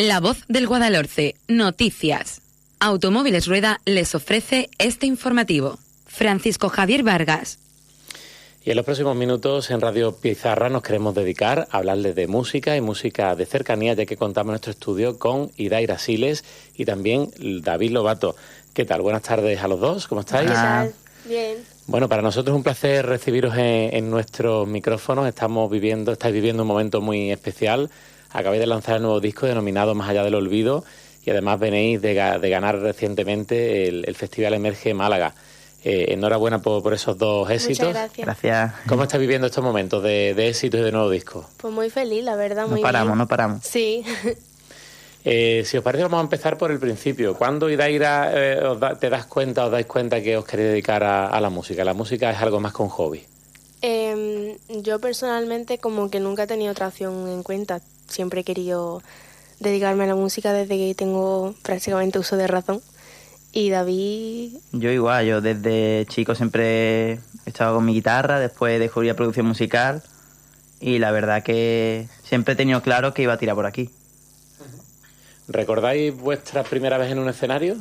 La Voz del Guadalhorce, noticias. Automóviles Rueda les ofrece este informativo. Francisco Javier Vargas. Y en los próximos minutos en Radio Pizarra nos queremos dedicar a hablarles de música y música de cercanía, ya que contamos en nuestro estudio con Idaira Siles y también David Lobato. ¿Qué tal? Buenas tardes a los dos, ¿cómo estáis? ¿Qué tal? Bien. Bueno, para nosotros es un placer recibiros en nuestros micrófonos. Estáis viviendo un momento muy especial. Acabáis de lanzar el nuevo disco denominado Más allá del olvido y además venís de ganar recientemente el Festival Emerge Málaga. Enhorabuena por esos dos éxitos. Muchas gracias. ¿Cómo estás viviendo estos momentos de éxitos y de nuevo disco? Pues muy feliz, la verdad, muy bien. No paramos. Sí. Si os parece, vamos a empezar por el principio. ¿Cuándo, Idaira, os dais cuenta que os queréis dedicar a la música? ¿La música es algo más que un hobby? Yo personalmente como que nunca he tenido otra opción en cuenta. Siempre he querido dedicarme a la música desde que tengo prácticamente uso de razón. ¿Y David? Yo igual, yo desde chico siempre he estado con mi guitarra, después descubrí la producción musical y la verdad que siempre he tenido claro que iba a tirar por aquí. ¿Recordáis vuestra primera vez en un escenario?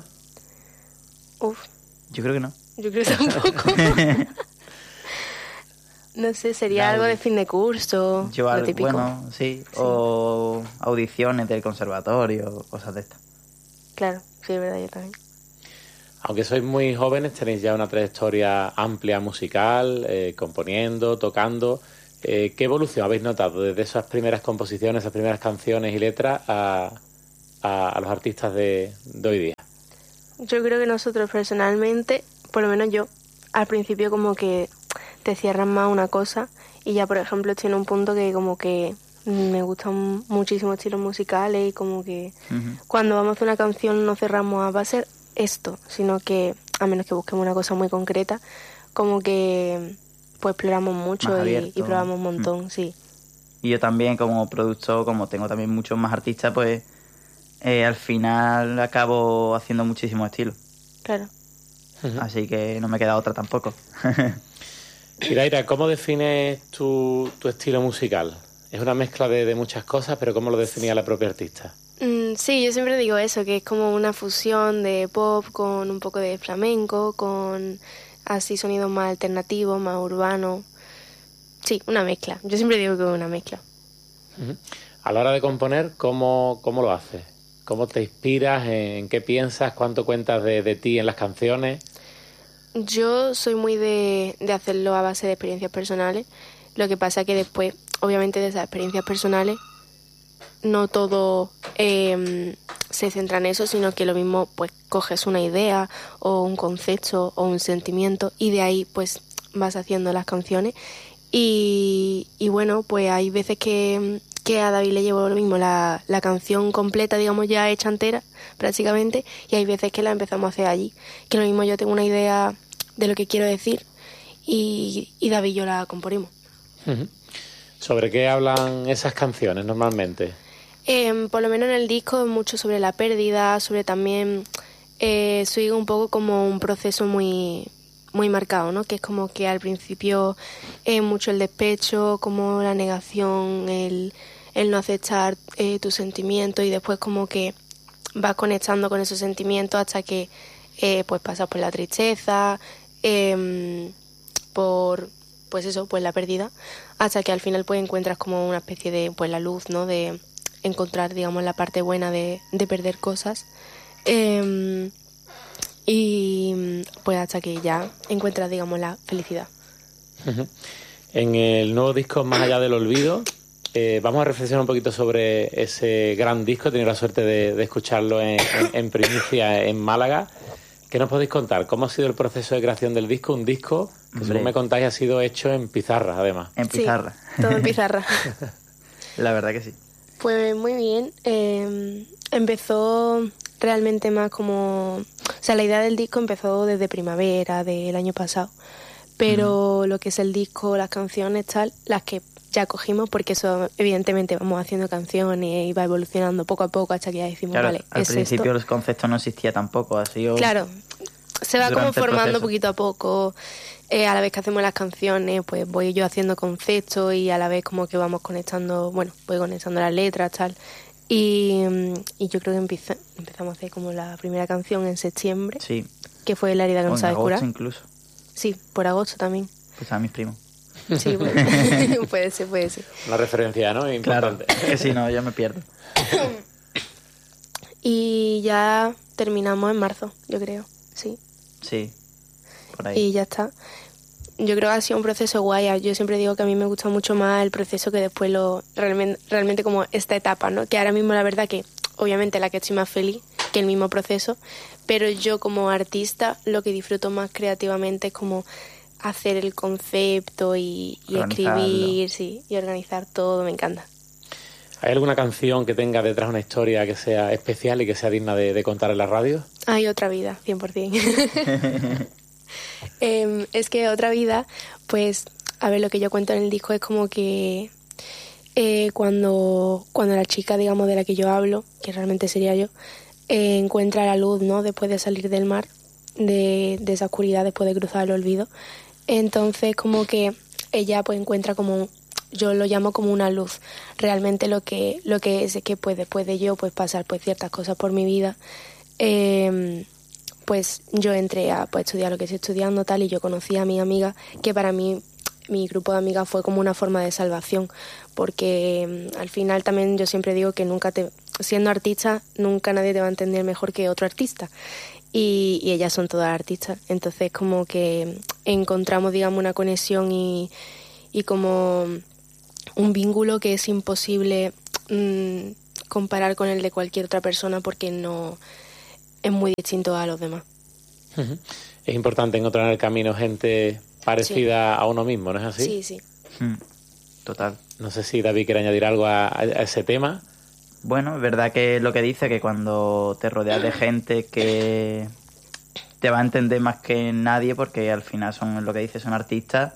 Yo creo que no. Yo creo que tampoco. No sé, sería algo de fin de curso, lo típico. Bueno, sí, o audiciones del conservatorio, cosas de estas. Claro, sí, es verdad, yo también. Aunque sois muy jóvenes, tenéis ya una trayectoria amplia musical, componiendo, tocando. ¿Qué evolución habéis notado desde esas primeras composiciones, esas primeras canciones y letras a los artistas de hoy día? Yo creo que nosotros personalmente, por lo menos yo, al principio como que te cierran más una cosa y ya, por ejemplo, estoy en un punto que como que me gustan muchísimos estilos musicales y como que cuando vamos a hacer una canción no cerramos a va a ser esto, sino que a menos que busquemos una cosa muy concreta, como que pues exploramos mucho y probamos un montón, sí. Y yo también como productor, como tengo también muchos más artistas, pues al final acabo haciendo muchísimos estilos. Claro. Así que no me queda otra tampoco. Idaira, ¿cómo defines tu estilo musical? Es una mezcla de muchas cosas, pero ¿cómo lo definía la propia artista? Sí, yo siempre digo eso, que es como una fusión de pop con un poco de flamenco, con así sonidos más alternativos, más urbanos. Sí, una mezcla. Yo siempre digo que es una mezcla. A la hora de componer, ¿cómo lo haces? ¿Cómo te inspiras? ¿En qué piensas? ¿Cuánto cuentas de ti en las canciones? Yo soy muy de hacerlo a base de experiencias personales. Lo que pasa que después, obviamente, de esas experiencias personales, no todo se centra en eso, sino que lo mismo, pues, coges una idea o un concepto o un sentimiento y de ahí, pues, vas haciendo las canciones. Y bueno, pues hay veces que a David le llevo lo mismo la canción completa, digamos, ya hecha entera, prácticamente, y hay veces que la empezamos a hacer allí. Que lo mismo yo tengo una idea de lo que quiero decir y David y yo la componemos. ¿Sobre qué hablan esas canciones normalmente? Por lo menos en el disco mucho sobre la pérdida, sobre también sigue un poco como un proceso muy marcado, ¿no? Que es como que al principio mucho el despecho, como la negación, el no aceptar tus sentimientos y después como que vas conectando con esos sentimientos hasta que pues pasas por la tristeza, por pues eso, pues la pérdida, hasta que al final pues encuentras como una especie de pues la luz, ¿no? De encontrar, digamos, la parte buena de perder cosas. Y pues hasta que ya encuentras, digamos, la felicidad. En el nuevo disco Más allá del olvido, vamos a reflexionar un poquito sobre ese gran disco. He tenido la suerte de escucharlo en primicia en Málaga. ¿Qué nos podéis contar? ¿Cómo ha sido el proceso de creación del disco? Un disco que, según me contáis, ha sido hecho en pizarra, además. En pizarra. Sí, todo en pizarra. La verdad que sí. Pues muy bien. Empezó realmente más como... O sea, la idea del disco empezó desde primavera del año pasado. Pero lo que es el disco, las canciones, tal, las que ya cogimos, porque eso, evidentemente, vamos haciendo canciones y va evolucionando poco a poco hasta que ya decimos, claro, vale, al es principio esto. Los conceptos no existía tampoco, ha sido... Claro, se va como formando poquito a poco. A la vez que hacemos las canciones, pues voy yo haciendo conceptos y a la vez como que vamos conectando, bueno, voy conectando las letras, tal. Y yo creo que empezamos a hacer como la primera canción en septiembre, Sí, que fue La herida que o no en sabe agosto curar. incluso. Sí, por agosto también. Pues a mis primos. Sí, puede ser. Una referencia, ¿no? Importante. Que si no, yo me pierdo. Y ya terminamos en marzo, yo creo, sí. Sí, por ahí. Y ya está. Yo creo que ha sido un proceso guay. Yo siempre digo que a mí me gusta mucho más el proceso que después realmente como esta etapa, ¿no? Que ahora mismo la verdad que obviamente la que estoy más feliz que el mismo proceso, pero yo como artista lo que disfruto más creativamente es como hacer el concepto y escribir, sí, y organizar todo, me encanta. ¿Hay alguna canción que tenga detrás una historia que sea especial y que sea digna de contar en la radio? Hay otra vida, 100%. Es que otra vida, pues, a ver, lo que yo cuento en el disco es como que cuando la chica, digamos, de la que yo hablo, que realmente sería yo, encuentra la luz, ¿no? Después de salir del mar, de esa oscuridad, después de cruzar el olvido. Entonces, como que ella pues encuentra como, yo lo llamo como una luz. Realmente lo que es que pues después de yo pues pasar pues ciertas cosas por mi vida, pues yo entré a pues, estudiar lo que estoy estudiando tal, y yo conocí a mi amiga, que para mí mi grupo de amigas fue como una forma de salvación, porque al final también yo siempre digo que siendo artista nunca nadie te va a entender mejor que otro artista, y ellas son todas artistas, entonces como que encontramos, digamos, una conexión y como un vínculo que es imposible comparar con el de cualquier otra persona, porque no es muy distinto a los demás. Es importante encontrar en el camino gente parecida a uno mismo, ¿no es así? Sí, sí. Total. No sé si David quiere añadir algo a ese tema. Bueno, es verdad que lo que dice, que cuando te rodeas de gente que te va a entender más que nadie, porque al final son, lo que dice, son artistas,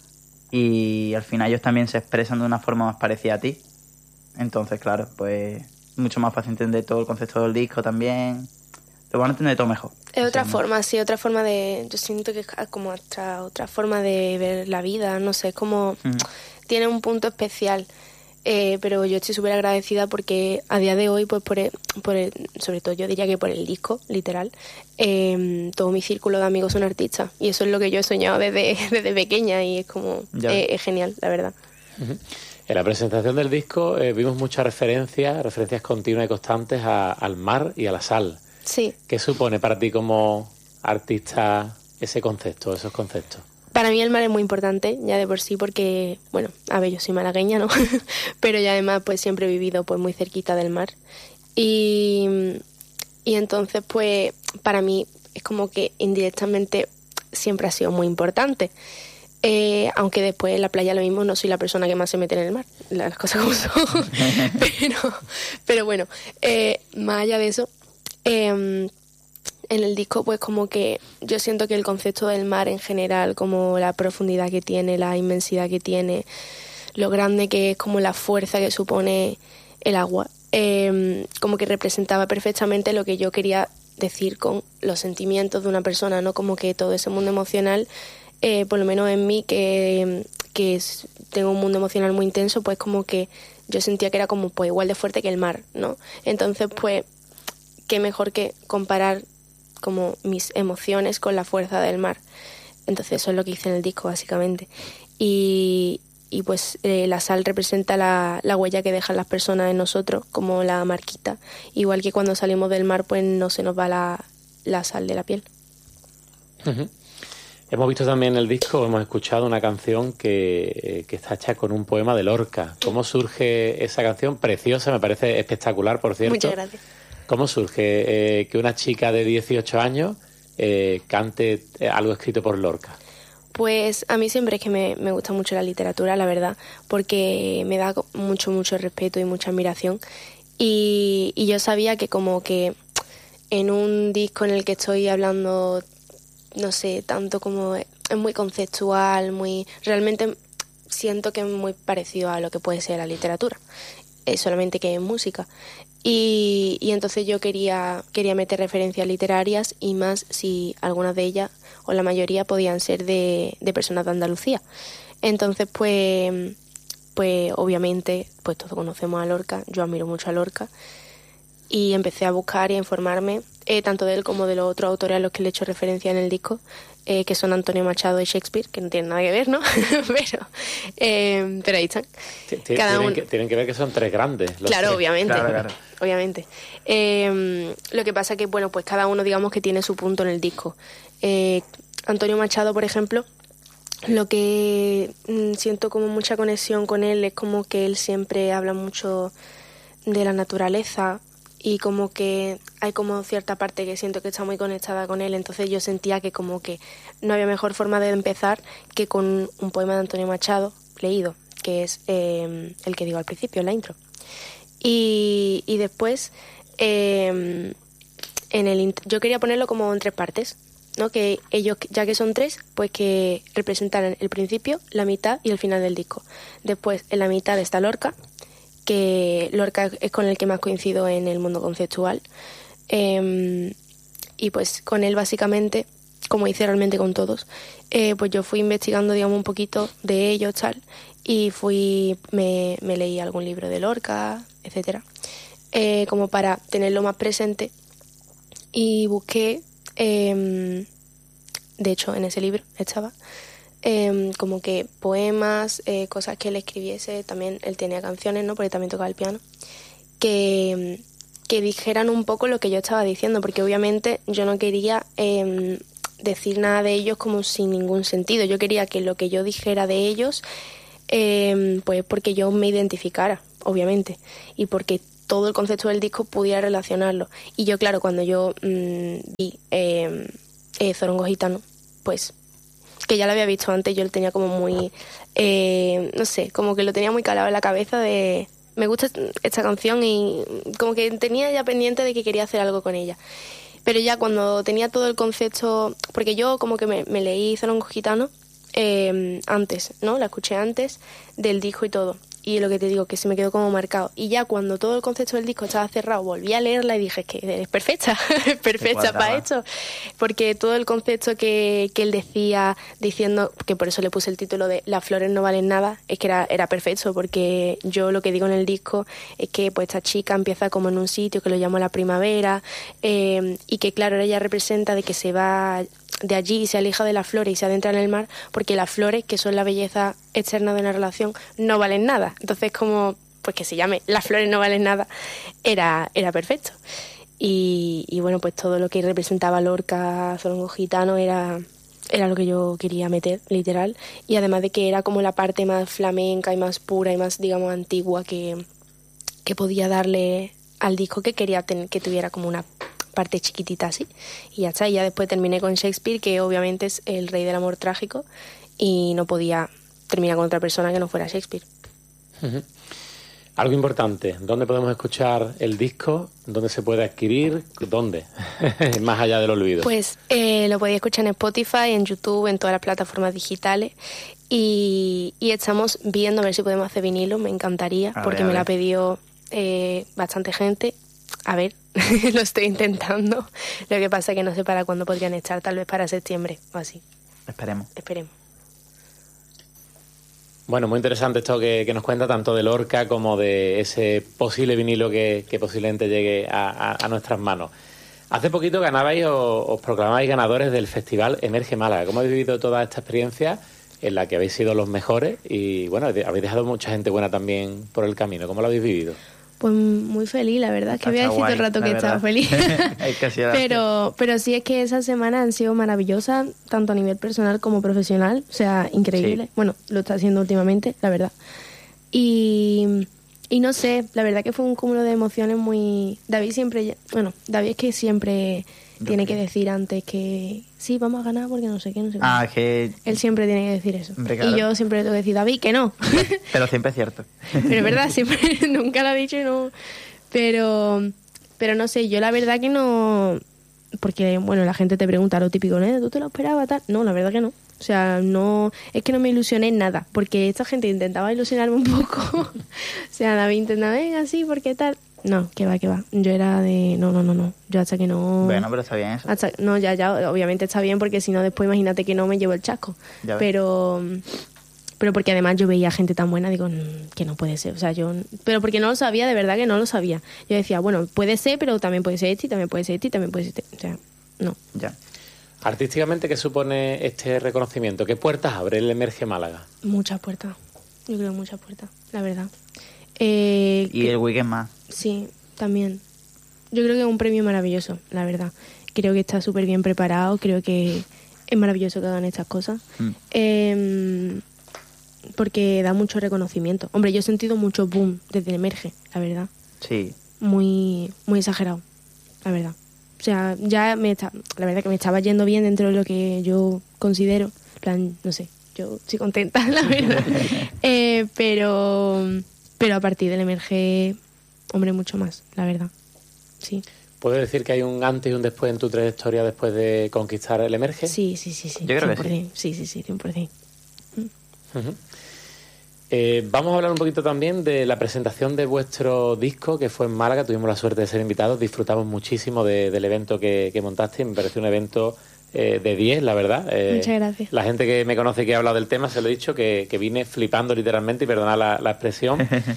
y al final ellos también se expresan de una forma más parecida a ti. Entonces, claro, pues mucho más fácil entender todo el concepto del disco también. Lo van a entender todo mejor. Es otra forma, sí, otra forma de... Yo siento que es como otra forma de ver la vida, no sé, es como... Tiene un punto especial, pero yo estoy súper agradecida porque a día de hoy, pues sobre todo yo diría que por el disco, literal, todo mi círculo de amigos son artistas, y eso es lo que yo he soñado desde pequeña, y es como... es genial, la verdad. En la presentación del disco vimos muchas referencias continuas y constantes al mar y a la sal. Sí. ¿Qué supone para ti como artista ese concepto, esos conceptos? Para mí el mar es muy importante, ya de por sí, porque, bueno, a ver, yo soy malagueña, ¿no? Pero ya además pues siempre he vivido pues muy cerquita del mar. Y entonces pues para mí es como que indirectamente siempre ha sido muy importante. Aunque después en la playa lo mismo, no soy la persona que más se mete en el mar, las cosas como son. pero bueno, más allá de eso, en el disco pues como que yo siento que el concepto del mar en general, como la profundidad que tiene, la inmensidad que tiene, lo grande que es, como la fuerza que supone el agua, como que representaba perfectamente lo que yo quería decir con los sentimientos de una persona, ¿no? Como que todo ese mundo emocional, por lo menos en mí, que tengo un mundo emocional muy intenso, pues como que yo sentía que era como pues igual de fuerte que el mar, ¿no? Entonces pues qué mejor que comparar como mis emociones con la fuerza del mar. Entonces eso es lo que hice en el disco básicamente, y pues la sal representa la huella que dejan las personas en nosotros, como la marquita, igual que cuando salimos del mar pues no se nos va la sal de la piel. Hemos visto también en el disco, hemos escuchado una canción que está hecha con un poema de Lorca. ¿Cómo surge esa canción? Preciosa, me parece espectacular, por cierto. Muchas gracias. ¿Cómo surge que una chica de 18 años cante algo escrito por Lorca? Pues a mí siempre es que me gusta mucho la literatura, la verdad, porque me da mucho respeto y mucha admiración. Y yo sabía que como que en un disco en el que estoy hablando, no sé, tanto como es muy conceptual, realmente siento que es muy parecido a lo que puede ser la literatura, solamente que es música. Y entonces yo quería meter referencias literarias, y más si algunas de ellas o la mayoría podían ser de personas de Andalucía. Entonces pues pues obviamente, pues todos conocemos a Lorca, yo admiro mucho a Lorca, y empecé a buscar y a informarme, tanto de él como de los otros autores a los que le he hecho referencia en el disco, que son Antonio Machado y Shakespeare, que no tienen nada que ver, ¿no? pero ahí están. Tienen que ver que son tres grandes. Claro, tres. Obviamente. Claro. Obviamente. Lo que pasa que, bueno, pues cada uno, digamos, que tiene su punto en el disco. Antonio Machado, por ejemplo, lo que siento como mucha conexión con él es como que él siempre habla mucho de la naturaleza y como que hay como cierta parte que siento que está muy conectada con él, entonces yo sentía que como que no había mejor forma de empezar que con un poema de Antonio Machado leído, que es el que digo al principio, en la intro. Y después yo quería ponerlo como en tres partes, ¿no? Que ellos, ya que son tres, pues que representaran el principio, la mitad y el final del disco. Después, en la mitad está Lorca, que Lorca es con el que más coincido en el mundo conceptual. Y pues con él básicamente, como hice realmente con todos, pues yo fui investigando, digamos, un poquito de ellos, tal, y me leí algún libro de Lorca, etcétera, como para tenerlo más presente, y busqué, de hecho en ese libro estaba, como que poemas, cosas que él escribiese, también él tenía canciones, ¿no? Porque también tocaba el piano, que dijeran un poco lo que yo estaba diciendo, porque obviamente yo no quería decir nada de ellos como sin ningún sentido. Yo quería que lo que yo dijera de ellos, pues porque yo me identificara, obviamente, y porque todo el concepto del disco pudiera relacionarlo. Y yo, claro, cuando yo vi Zorongo Gitano, pues que ya lo había visto antes, yo lo tenía como muy, no sé, como que lo tenía muy calado en la cabeza de... Me gusta esta canción y como que tenía ya pendiente de que quería hacer algo con ella. Pero ya cuando tenía todo el concepto... Porque yo como que me leí Zorongo Gitano antes, ¿no? La escuché antes del disco y todo. Y lo que te digo, que se me quedó como marcado. Y ya cuando todo el concepto del disco estaba cerrado, volví a leerla y dije, es que es perfecta, es perfecta para esto. Porque todo el concepto que él decía, diciendo, que por eso le puse el título de Las flores no valen nada, es que era perfecto, porque yo lo que digo en el disco es que pues esta chica empieza como en un sitio que lo llamo la primavera, y que claro, ella representa de que se va de allí y se aleja de las flores y se adentra en el mar, porque las flores, que son la belleza externa de una relación, no valen nada. Entonces, como pues que se llame Las flores no valen nada, era perfecto. Y bueno, pues todo lo que representaba Lorca, Zorongo Gitano, era lo que yo quería meter, literal. Y además de que era como la parte más flamenca y más pura y más, digamos, antigua que podía darle al disco, que quería que tuviera como una parte chiquitita así, y ya está. Y ya después terminé con Shakespeare, que obviamente es el rey del amor trágico, y no podía terminar con otra persona que no fuera Shakespeare. Uh-huh. Algo importante, ¿dónde podemos escuchar el disco? ¿Dónde se puede adquirir? ¿Dónde? Más allá del olvido. Pues lo podéis escuchar en Spotify, en YouTube, en todas las plataformas digitales, y estamos viendo a ver si podemos hacer vinilo. Me encantaría, porque me lo ha pedido bastante gente. A ver, lo estoy intentando. Lo que pasa es que no sé para cuándo podrían estar, tal vez para septiembre o así. Esperemos. Bueno, muy interesante esto que nos cuenta, tanto de Lorca como de ese posible vinilo que posiblemente llegue a nuestras manos. Hace poquito ganabais o os proclamabais ganadores del Festival Emerge Málaga. ¿Cómo habéis vivido toda esta experiencia en la que habéis sido los mejores? Y bueno, habéis dejado mucha gente buena también por el camino. ¿Cómo lo habéis vivido? Pues muy feliz, la verdad. Es que voy a decir todo el rato que estaba feliz. pero sí, es que esas semanas han sido maravillosas, tanto a nivel personal como profesional. O sea, increíble. Sí. Bueno, lo está haciendo últimamente, la verdad. Y no sé, la verdad que fue un cúmulo de emociones muy... David es que siempre tiene que decir antes que sí, vamos a ganar porque no sé qué, no sé qué. Que... Él siempre tiene que decir eso. Hombre, claro. Y yo siempre le tengo que decir, David, que no. Pero siempre es cierto. Pero es verdad, siempre, nunca lo ha dicho y no... Pero no sé, yo la verdad que no... Porque, bueno, la gente te pregunta lo típico, ¿no? ¿Tú te lo esperabas, tal? No, la verdad que no. O sea, no... Es que no me ilusioné en nada. Porque esta gente intentaba ilusionarme un poco. O sea, David intentaba, venga, sí, porque tal... No, que va. Yo era de... No. Yo hasta que no... Bueno, pero está bien eso. No, ya, obviamente está bien, porque si no después imagínate que no me llevo el chasco. Pero pero porque además yo veía gente tan buena, digo, que no puede ser, o sea, pero porque no lo sabía, de verdad que no lo sabía. Yo decía, bueno, puede ser, pero también puede ser este, y también puede ser este, y también puede ser este, o sea, no. Ya. Artísticamente, ¿qué supone este reconocimiento? ¿Qué puertas abre el Emerge Málaga? Muchas puertas, yo creo muchas puertas, la verdad. Y el weekend más. Sí, también. Yo creo que es un premio maravilloso, la verdad. Creo que está súper bien preparado, creo que es maravilloso que hagan estas cosas. Porque da mucho reconocimiento. Hombre, yo he sentido mucho boom desde el Emerge, la verdad. Sí. Muy, muy exagerado, la verdad. O sea, ya la verdad que me estaba yendo bien dentro de lo que yo considero. En plan, no sé, yo estoy contenta, la verdad. Pero a partir del Emerge, hombre, mucho más, la verdad. Sí. ¿Puedes decir que hay un antes y un después en tu trayectoria después de conquistar el Emerge? Sí. Yo creo que sí. Sí, 100%. Uh-huh. Vamos a hablar un poquito también de la presentación de vuestro disco, que fue en Málaga. Tuvimos la suerte de ser invitados, disfrutamos muchísimo del evento que montaste. Me pareció un evento de 10, la verdad. Muchas gracias. La gente que me conoce y que ha hablado del tema, se lo he dicho, que vine flipando literalmente, y perdonad la expresión.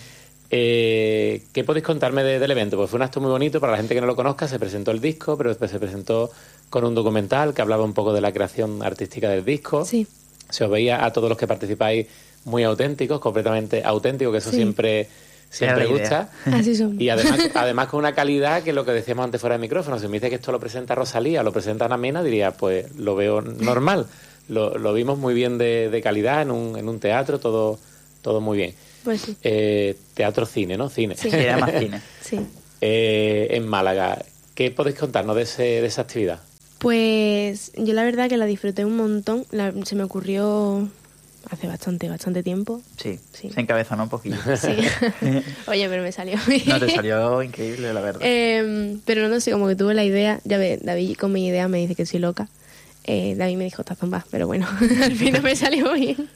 ¿Qué podéis contarme del evento? Pues fue un acto muy bonito. Para la gente que no lo conozca, se presentó el disco, pero después se presentó con un documental que hablaba un poco de la creación artística del disco. Sí. Se os veía a todos los que participáis muy auténticos, completamente auténticos, que eso Sí. siempre gusta. Así somos. Y además con una calidad que lo que decíamos antes fuera de micrófono. Si me dice que esto lo presenta Rosalía, lo presenta Ana Mena, diría, pues lo veo normal. Lo vimos muy bien de calidad en un teatro, todo muy bien. Pues sí. Teatro-cine, ¿no? Cine. Sí. Era más cine. Sí. En Málaga. ¿Qué podéis contarnos de esa actividad? Pues yo la verdad que la disfruté un montón. Se me ocurrió hace bastante tiempo. Sí. Sí. Se encabezonó un poquillo. Sí. Oye, pero me salió bien. No, te salió increíble, la verdad. Pero no sé, como que tuve la idea. Ya ves, David con mi idea me dice que soy loca. David me dijo, estás zomba, pero bueno, al final me salió bien.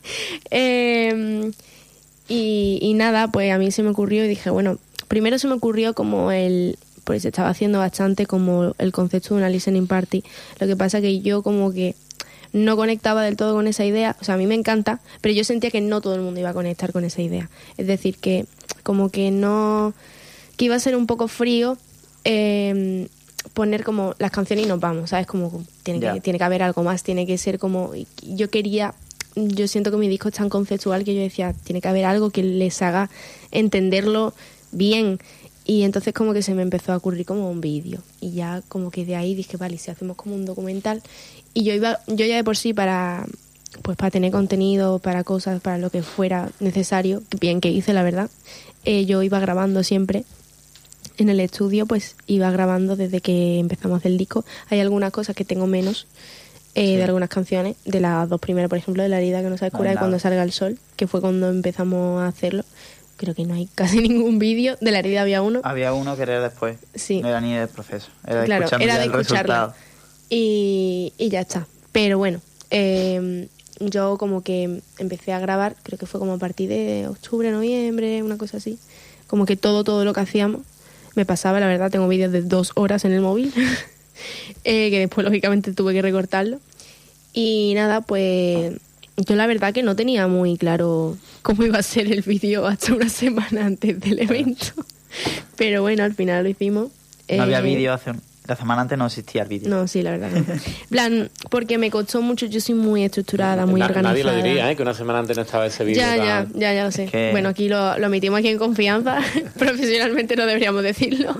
Y nada, pues a mí se me ocurrió y dije, bueno, primero se me ocurrió como pues se estaba haciendo bastante como el concepto de una listening party. Lo que pasa que yo como que no conectaba del todo con esa idea. O sea, a mí me encanta, pero yo sentía que no todo el mundo iba a conectar con esa idea. Es decir, que como que no... que iba a ser un poco frío poner como las canciones y nos vamos, ¿sabes? Como tiene que haber algo más, tiene que ser como... Yo siento que mi disco es tan conceptual que yo decía, tiene que haber algo que les haga entenderlo bien. Y entonces como que se me empezó a ocurrir como un vídeo. Y ya como que de ahí dije, vale, si hacemos como un documental. Y yo ya de por sí para tener contenido, para cosas, para lo que fuera necesario, bien que hice la verdad, yo iba grabando siempre. En el estudio pues iba grabando desde que empezamos a hacer el disco. Hay algunas cosas que tengo menos, de algunas canciones, de las dos primeras, por ejemplo, de La herida que no sabe curar y Cuando salga el sol, que fue cuando empezamos a hacerlo. Creo que no hay casi ningún vídeo. De La herida había uno. Había uno que era después. Sí. No era ni del proceso. Era claro, escuchando era ya de el escucharla. resultado. Y ya está. Pero bueno, yo como que empecé a grabar, creo que fue como a partir de octubre, noviembre, una cosa así. Como que todo lo que hacíamos me pasaba, la verdad. Tengo vídeos de 2 horas en el móvil, que después lógicamente tuve que recortarlo. Y nada, pues yo la verdad que no tenía muy claro cómo iba a ser el vídeo hasta una semana antes del evento. Pero bueno, al final lo hicimos. No había vídeo la semana antes, no existía el vídeo. No, sí, la verdad. No. plan, porque me costó mucho, yo soy muy estructurada, muy organizada. Nadie lo diría, que una semana antes no estaba ese vídeo. Ya lo sé. Bueno, aquí lo emitimos aquí en confianza. Profesionalmente no deberíamos decirlo.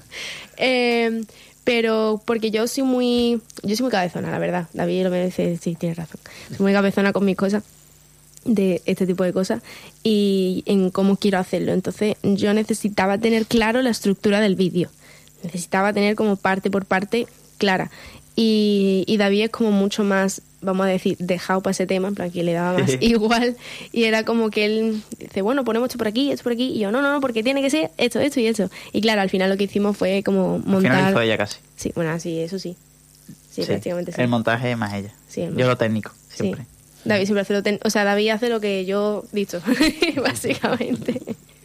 Pero porque yo soy muy cabezona, la verdad. David lo me dice, sí, tienes razón. Soy muy cabezona con mis cosas, de este tipo de cosas, y en cómo quiero hacerlo. Entonces yo necesitaba tener claro la estructura del vídeo. Necesitaba tener como parte por parte clara. Y David es como mucho más, vamos a decir, dejado para ese tema, en plan que le daba más igual. Y era como que él dice, bueno, ponemos esto por aquí. Y yo, no, porque tiene que ser esto y esto. Y claro, al final lo que hicimos fue como montar... Al final hizo ella casi. Sí, bueno, sí, eso sí. Sí, prácticamente sí. El montaje es más ella. Sí, yo lo técnico, siempre. Sí. David siempre hace lo técnico. O sea, David hace lo que yo dicho, básicamente.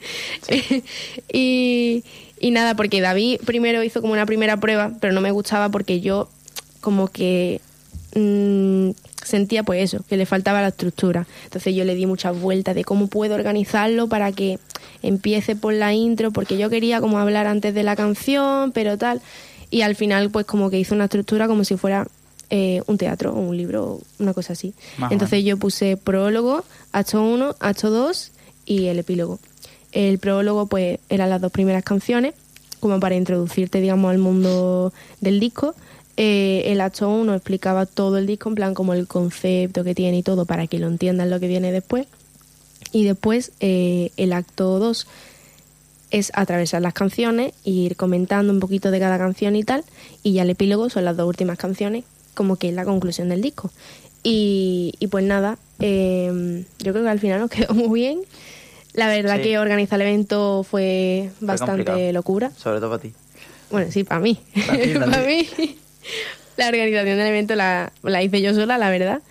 Sí. Y nada, porque David primero hizo como una primera prueba, pero no me gustaba porque yo como que sentía pues eso, que le faltaba la estructura. Entonces yo le di muchas vueltas de cómo puedo organizarlo para que empiece por la intro, porque yo quería como hablar antes de la canción, pero tal. Y al final pues como que hice una estructura como si fuera un teatro o un libro, una cosa así. Entonces yo puse prólogo, acto 1, acto 2 y el epílogo. El prólogo pues eran las 2 primeras canciones, como para introducirte, digamos, al mundo del disco. El acto 1 explicaba todo el disco, en plan como el concepto que tiene y todo, para que lo entiendan lo que viene después. Y después el acto 2 es atravesar las canciones e ir comentando un poquito de cada canción y tal. Y ya el epílogo son las 2 últimas canciones, como que es la conclusión del disco. Y pues nada, yo creo que al final nos quedó muy bien. La verdad que organizar el evento fue bastante complicado. locura. Sobre todo para ti. Bueno, sí, para mí. Para mí. La organización del evento la hice yo sola, la verdad.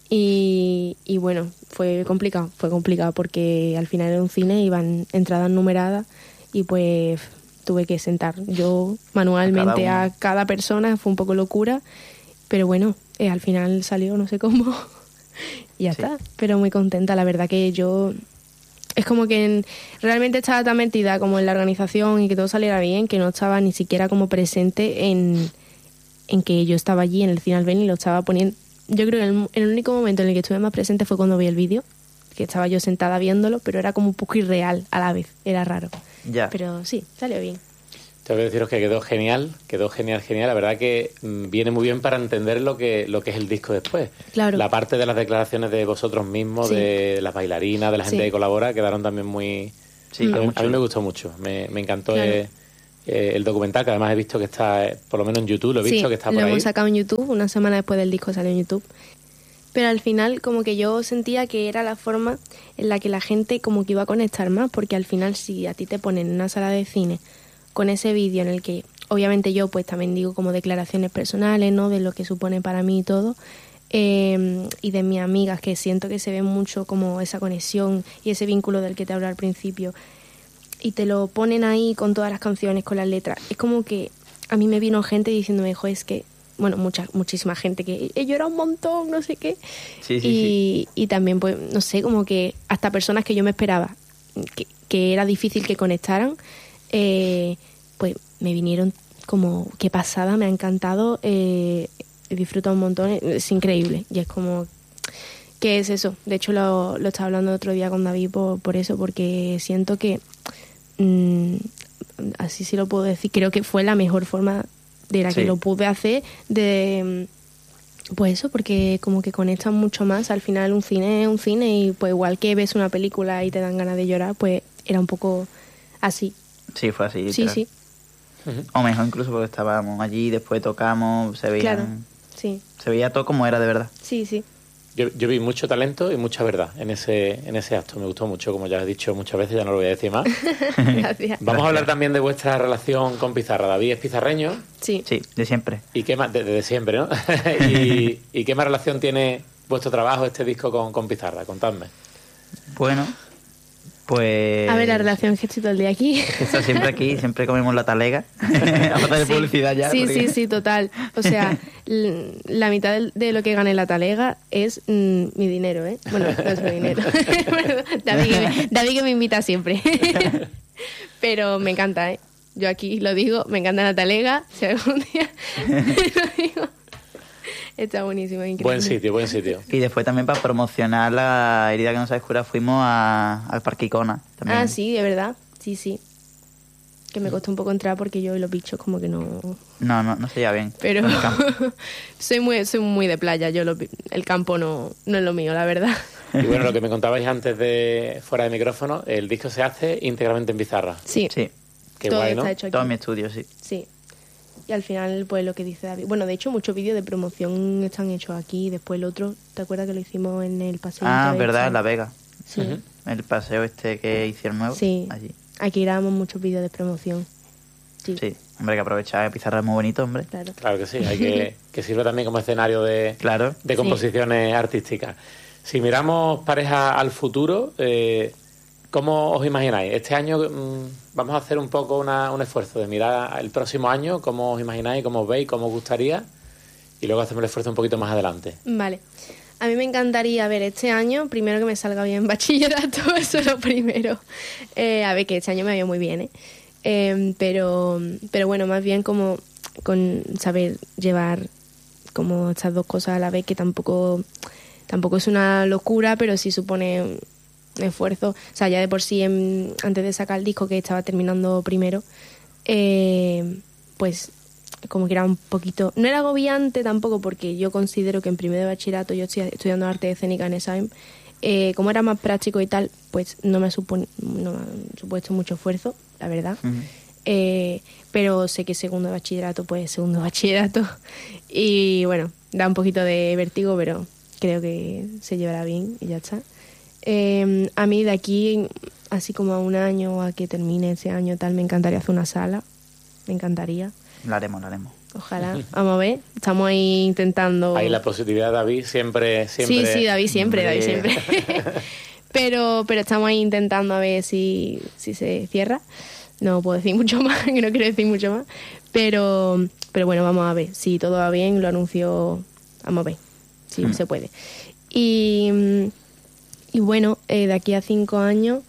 Y bueno, fue complicado porque al final era un cine, iban entradas numeradas y pues tuve que sentar yo manualmente a cada persona, fue un poco locura, pero bueno, al final salió no sé cómo y ya está, pero muy contenta, la verdad que yo... Es como que realmente estaba tan metida como en la organización y que todo saliera bien, que no estaba ni siquiera como presente en que yo estaba allí en el Cine Albéniz y lo estaba poniendo. Yo creo que el único momento en el que estuve más presente fue cuando vi el vídeo, que estaba yo sentada viéndolo, pero era como un poco irreal a la vez, era raro. Ya. Pero sí, salió bien. Tengo que deciros que quedó genial. La verdad que viene muy bien para entender lo que es el disco después. Claro. La parte de las declaraciones de vosotros mismos, de las bailarinas, de la gente que colabora, quedaron también muy... Sí, a mí me gustó mucho, me encantó Claro. el documental, que además he visto que está, por lo menos en YouTube, lo he visto que está por lo ahí. hemos sacado en YouTube, una semana después del disco salió en YouTube. Pero al final como que yo sentía que era la forma en la que la gente como que iba a conectar más, porque al final si a ti te ponen en una sala de cine con ese vídeo en el que obviamente yo pues también digo como declaraciones personales, ¿no? De lo que supone para mí y todo, y de mis amigas, que siento que se ve mucho como esa conexión y ese vínculo del que te hablo al principio, y te lo ponen ahí con todas las canciones, con las letras. Es como que a mí me vino gente diciéndome, jo, es que, bueno, muchísima gente que he llorado un montón, no sé qué. Sí. Y también, pues, no sé, como que hasta personas que yo me esperaba que era difícil que conectaran, pues me vinieron como, qué pasada, me ha encantado, he disfrutado un montón, es increíble. Y es como, ¿qué es eso? De hecho, lo estaba hablando otro día con David por eso, porque siento que, así sí lo puedo decir, creo que fue la mejor forma de la que lo pude hacer, de pues eso, porque como que conectan mucho más. Al final un cine es un cine y pues igual que ves una película y te dan ganas de llorar, pues era un poco así. Sí, fue así. Sí, literal. sí. O mejor incluso porque estábamos allí, después tocamos, se veía, Claro, sí. se veía todo como era de verdad. Sí, sí. Yo vi mucho talento y mucha verdad en ese acto. Me gustó mucho, como ya he dicho muchas veces, ya no lo voy a decir más. Gracias. Vamos a hablar también de vuestra relación con Pizarra. David es pizarreño. Sí. Sí, de siempre. ¿Y qué más? Desde siempre, ¿no? ¿Y qué más relación tiene vuestro trabajo, este disco, con Pizarra? Contadme. Bueno, pues... A ver, la relación que estoy todo el día aquí. Está siempre aquí, siempre comemos la talega. Aparte de publicidad ya. Sí, porque- sí, total. O sea, la mitad de lo que gane la talega es mi dinero, ¿eh? Bueno, no es mi dinero. David que me invita siempre. Pero me encanta, ¿eh? Yo aquí lo digo, me encanta la talega. Si algún día lo digo. Está buenísimo, increíble. Buen sitio. Y después también para promocionar la herida que no sabes curar fuimos al Parque Icona. También. Ah, sí, de verdad. Sí, sí. Que me costó un poco entrar porque yo y los bichos como que no... No se lleva bien. Pero con el campo. soy muy de playa. Yo el campo no es lo mío, la verdad. Y bueno, lo que me contabais antes de fuera de micrófono, el disco se hace íntegramente en pizarra. Sí, Sí, Qué todo guay, ¿no? está hecho aquí. todo en mi estudio, sí. Sí. Y al final, pues lo que dice David... Bueno, de hecho, muchos vídeos de promoción están hechos aquí. Después el otro, ¿te acuerdas que lo hicimos en el paseo? Ah, verdad, en La Vega. Sí. Ujú. El paseo este que hicieron nuevo. Sí. Allí. Aquí grabamos muchos vídeos de promoción. Sí, Sí, hombre, que aprovechar Pizarra es muy bonito, hombre. claro. Claro que sí, hay que sirve también como escenario de Claro. composiciones artísticas. Si miramos pareja al futuro, ¿cómo os imagináis? Este año vamos a hacer un poco un esfuerzo de mirar el próximo año, cómo os imagináis, cómo os veis, cómo os gustaría, y luego hacemos el esfuerzo un poquito más adelante. Vale. A mí me encantaría ver este año, primero que me salga bien bachillerato, eso es lo primero. A ver, que este año me ha ido muy bien, pero bueno, más bien como con saber llevar como estas dos cosas a la vez, que tampoco es una locura, pero sí supone un esfuerzo. O sea, ya de por sí, antes de sacar el disco, que estaba terminando primero, pues como que era un poquito... No era agobiante tampoco, porque yo considero que en primero de bachillerato, yo estoy estudiando arte escénica en ESAIM, como era más práctico y tal, pues no me ha supuesto mucho esfuerzo, la verdad. Uh-huh. Pero sé que segundo de bachillerato, pues segundo de bachillerato. Y bueno, da un poquito de vértigo, pero creo que se llevará bien y ya está. A mí de aquí, así como a un año o a que termine ese año tal, me encantaría hacer una sala. Me encantaría. La haremos. Ojalá. Vamos a ver. Estamos ahí intentando... Ahí la posibilidad de David siempre... Sí, David siempre. pero estamos ahí intentando a ver si se cierra. No puedo decir mucho más, que no quiero decir mucho más. Pero bueno, vamos a ver. Si todo va bien, lo anuncio... Vamos a ver. Si se puede. Y bueno, de aquí a 5 años...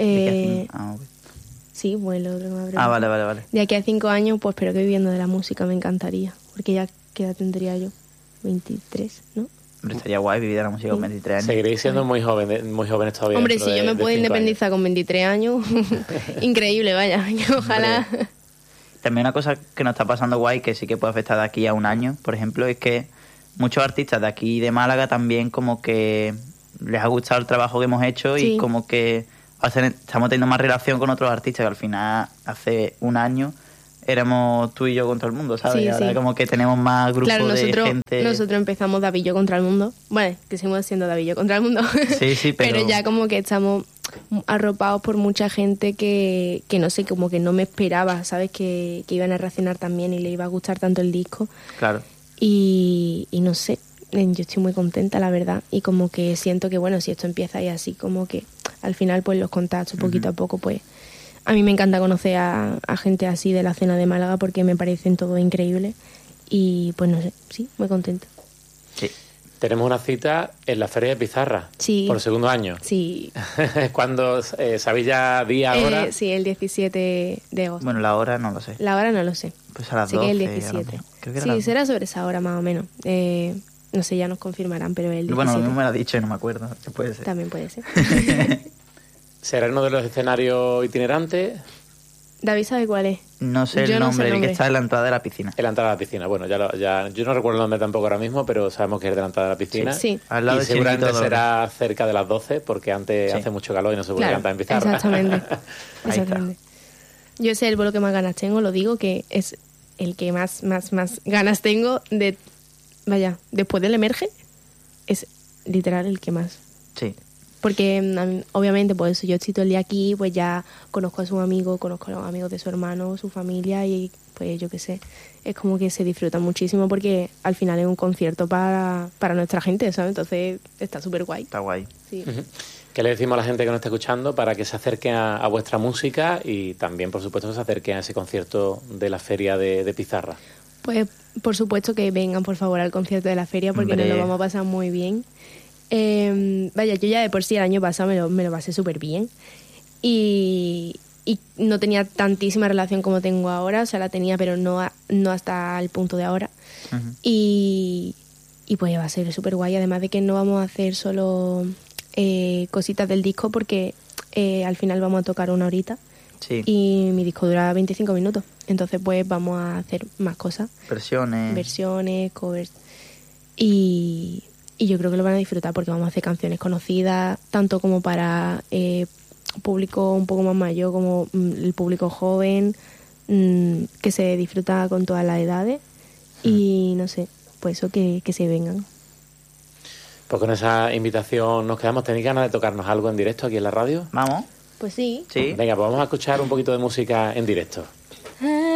Sí, vuelo. Vale. De aquí a 5 años, pues espero que viviendo de la música me encantaría. Porque ya, ¿qué edad tendría yo? 23, ¿no? Hombre, estaría guay vivir de la música con 23 años. Seguiréis siendo muy jóvenes todavía. Hombre, si yo me puedo independizar con 23 años, increíble, vaya. Ojalá. Hombre. También una cosa que nos está pasando guay, que sí que puede afectar de aquí a un año, por ejemplo, es que muchos artistas de aquí de Málaga también como que les ha gustado el trabajo que hemos hecho, sí. Y como que estamos teniendo más relación con otros artistas, que al final hace un año éramos tú y yo contra el mundo, ¿sabes? Sí, ahora como que tenemos más grupos de gente. Nosotros empezamos David y yo contra el mundo. Bueno, que seguimos siendo David y yo contra el mundo. Sí, pero ya como que estamos arropados por mucha gente que no sé, como que no me esperaba, ¿sabes? Que iban a reaccionar tan bien y le iba a gustar tanto el disco. Claro. Y no sé, yo estoy muy contenta, la verdad. Y como que siento que, bueno, si esto empieza y así, como que al final, pues los contactos poquito a poco, pues... A mí me encanta conocer a gente así de la escena de Málaga porque me parecen todo increíbles y pues no sé, sí, muy contenta. Sí. Tenemos una cita en la Feria de Pizarra, sí. Por segundo año. Sí. ¿Cuándo sabéis ya día, hora? Sí, el 17 de agosto. Bueno, la hora no lo sé. La hora no lo sé. Pues a las 12. Que el 17. Creo que sí, será sobre esa hora más o menos. No sé, ya nos confirmarán, pero el 17. Bueno, no me lo ha dicho y no me acuerdo. Puede ser. También puede ser. ¿Será uno de los escenarios itinerantes? ¿David sabe cuál es? No sé el nombre, el que está en la entrada de la piscina. En la entrada de la piscina, bueno, ya yo no recuerdo el nombre tampoco ahora mismo, pero sabemos que es de la entrada de la piscina. Sí. Al lado y seguramente será cerca de las 12, porque antes hace mucho calor y no se puede cantar en Pizarra. Exactamente. Yo sé el vuelo que más ganas tengo, lo digo, que es el que más ganas tengo de... Vaya, después del Emerge, es literal el que más... Sí. Porque obviamente pues yo estoy todo el día aquí, pues ya conozco a sus amigos, conozco a los amigos de su hermano, su familia y pues yo qué sé, es como que se disfruta muchísimo porque al final es un concierto para nuestra gente, ¿sabes? Entonces está súper guay. Está guay. Sí. Uh-huh. ¿Qué le decimos a la gente que nos está escuchando para que se acerquen a vuestra música y también, por supuesto, que se acerquen a ese concierto de la Feria de Pizarra? Pues por supuesto que vengan por favor al concierto de la feria porque nos lo vamos a pasar muy bien. Vaya, yo ya de por sí el año pasado me lo pasé súper bien y no tenía tantísima relación como tengo ahora, o sea, la tenía pero no hasta el punto de ahora. Uh-huh. Y pues va a ser súper guay, además de que no vamos a hacer solo cositas del disco porque al final vamos a tocar 1 horita. Sí. Y mi disco dura 25 minutos, entonces pues vamos a hacer más cosas. Versiones, covers y yo creo que lo van a disfrutar porque vamos a hacer canciones conocidas, tanto como para público un poco más mayor como el público joven, que se disfruta con todas las edades. Y no sé, pues eso, que se vengan. Pues con esa invitación nos quedamos. ¿Tenéis ganas de tocarnos algo en directo aquí en la radio? ¿Vamos? Pues sí. Venga, pues vamos a escuchar un poquito de música en directo.